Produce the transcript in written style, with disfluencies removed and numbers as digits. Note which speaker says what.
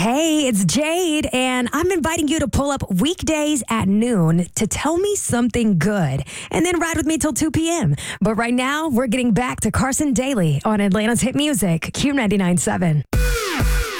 Speaker 1: Hey, it's Jade, and I'm inviting you to pull up weekdays at noon to tell me something good, and then ride with me till 2 p.m. But right now, we're getting back to Carson Daly on Atlanta's Hit Music, Q99.7.